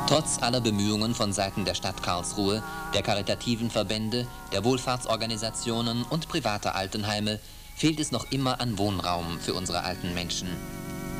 Trotz aller Bemühungen von Seiten der Stadt Karlsruhe, der karitativen Verbände, der Wohlfahrtsorganisationen und privater Altenheime fehlt es noch immer an Wohnraum für unsere alten Menschen.